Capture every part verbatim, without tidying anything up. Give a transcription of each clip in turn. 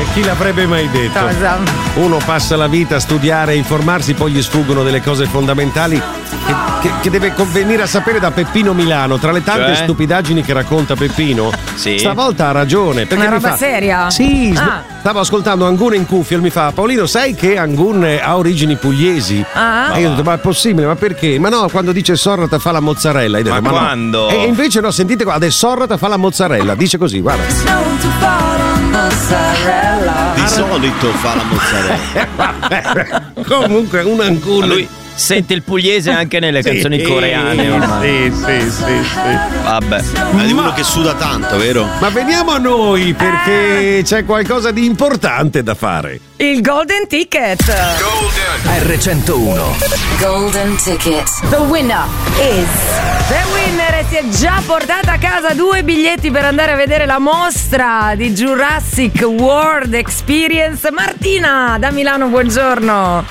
Chi l'avrebbe mai detto? Cosa? Uno passa la vita a studiare e informarsi, poi gli sfuggono delle cose fondamentali che, che, che deve venire a sapere da Peppino Milano. Tra le tante Cioè? stupidaggini che racconta Peppino, Sì. stavolta ha ragione. Perché Una mi roba fa, seria? Sì, Ah. stavo ascoltando Angun in cuffia e mi fa: Paolino, sai che Angun ha origini pugliesi? Ah. E io ho detto: ma è possibile? Ma perché? Ma no, quando dice Sorrata fa la mozzarella. Io ho detto, Ma no. quando? E invece no, sentite qua, adesso Sorrata fa la mozzarella. Dice così, guarda. Di solito fa la mozzarella. Vabbè, comunque un Angun. Lui sente il pugliese anche nelle canzoni Sì, coreane ormai. Sì, sì, sì, sì. Vabbè. Ma di uno che suda tanto, vero? Ma veniamo a noi perché c'è qualcosa di importante da fare. Il Golden Ticket. R centouno. Golden Ticket. The winner is. The winner si è già portata a casa due biglietti per andare a vedere la mostra di Jurassic World Experience. Martina da Milano, buongiorno.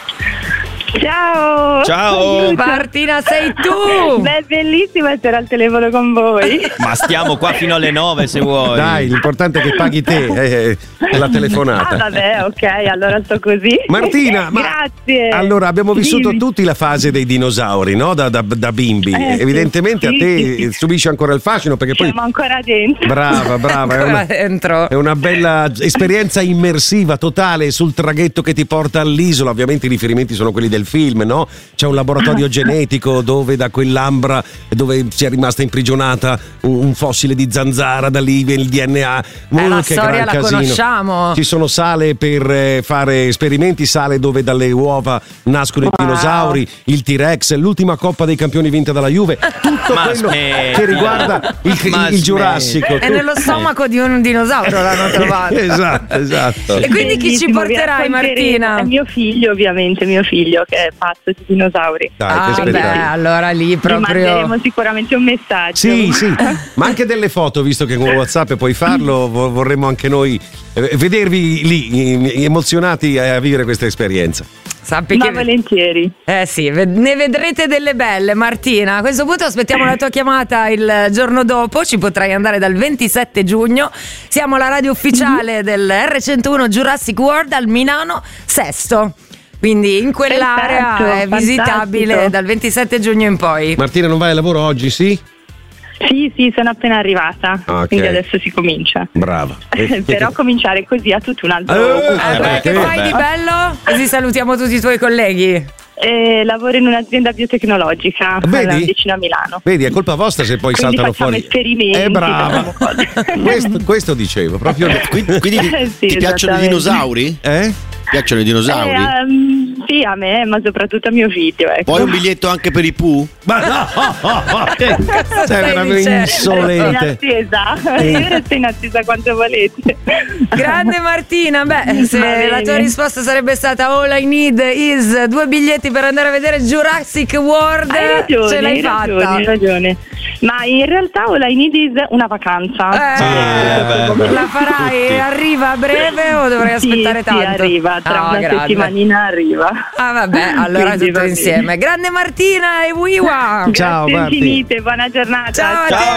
Ciao! Ciao. Aiuto. Martina, sei tu! Beh, è bellissimo essere al telefono con voi. Ma stiamo qua fino alle nove se vuoi. Dai, l'importante è che paghi te eh, eh, la telefonata. Ah, vabbè, ok, allora sto così. Martina, ma grazie. allora abbiamo vissuto Dimmi. tutti la fase dei dinosauri, no? Da, da- da bimbi. Eh, sì, Evidentemente sì, a te sì, sì. subisce ancora il fascino perché poi. Siamo ancora dentro. Brava, brava, è Ancora una, dentro. è una bella esperienza immersiva totale sul traghetto che ti porta all'isola. Ovviamente i riferimenti sono quelli del film, no? C'è un laboratorio genetico dove da quell'ambra dove si è rimasta imprigionata un, un fossile di zanzara, da lì viene il D N A. Eh, la che storia gran la casino. conosciamo. Ci sono sale per eh, fare esperimenti, sale dove dalle uova nascono i Wow. dinosauri, il T-Rex, l'ultima Coppa dei Campioni vinta dalla Juve, tutto Ma quello smettila. che riguarda il, Ma il, il Giurassico. È nello stomaco di un dinosauro l'hanno trovato. Esatto, esatto. E quindi chi ci Bellissimo, vi porterai, racconteremo. Martina? È mio figlio, ovviamente, mio figlio che è pazzo di dinosauri. Dai, che Ah, beh, spettacolo. allora lì Vi proprio. manderemo sicuramente un messaggio. Sì, sì, ma anche delle foto, visto che con WhatsApp puoi farlo, vo- vorremmo anche noi eh, vedervi lì eh, emozionati a vivere questa esperienza. Sappi Ma che. volentieri. Eh sì, ve- ne vedrete delle belle, Martina. A questo punto aspettiamo la tua chiamata il giorno dopo. Ci potrai andare dal ventisette giugno. Siamo la radio ufficiale del R centouno Jurassic World al Milano Sesto. Quindi in quell'area Perfetto, è visitabile fantastico. dal ventisette giugno in poi. Martina, non vai al lavoro oggi, sì? Sì, sì, sono appena arrivata. Ok. Quindi adesso si comincia. Brava. Eh, Però cominciare così ha tutto un altro Eh, gusto. Eh, beh, che perché? fai di bello? Così salutiamo tutti i tuoi colleghi. Eh, lavoro in un'azienda biotecnologica Vedi? vicino a Milano. Vedi, è colpa vostra se poi Quindi saltano facciamo fuori. esperimenti, È brava. facciamo cose. questo, questo dicevo, proprio. Quindi, quindi ti, Eh, sì, ti piacciono i esattamente. dinosauri? Eh? Ti piacciono i dinosauri? Eh, ehm, sì, a me, ma soprattutto a mio figlio. Ecco. Poi un biglietto anche per i Pooh? Ma no! Sei stai veramente dicendo? Resto in insolente. attesa, io resto in attesa quanto volete. Grande Martina, beh, se Va bene. la tua risposta sarebbe stata all I need is due biglietti per andare a vedere Jurassic World, Hai ragione, ce l'hai hai fatta. ragione, hai ragione. Ma in realtà all I need is una vacanza. Eh, beh, beh. la farai? Tutti. Arriva a breve o dovrai aspettare sì, tanto? Sì, arriva, tra Ah, una grande. settimanina arriva. Ah vabbè, allora Quindi tutto va bene. insieme. Grande Martina e Wiwa. Ciao, Grazie Marti. infinite, buona giornata. Ciao a Ciao. te.